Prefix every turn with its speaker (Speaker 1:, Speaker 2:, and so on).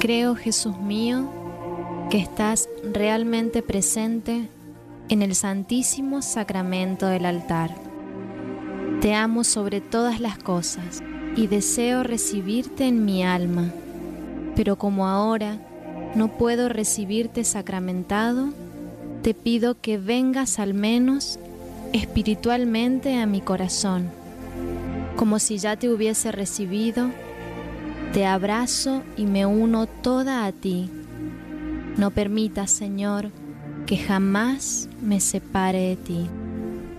Speaker 1: Creo, Jesús mío, que estás realmente presente en el Santísimo Sacramento del altar. Te amo sobre todas las cosas y deseo recibirte en mi alma, pero como ahora no puedo recibirte sacramentado, te pido que vengas al menos espiritualmente a mi corazón. Como si ya te hubiese recibido, te abrazo y me uno toda a ti. No permitas, Señor, que jamás me separe de ti.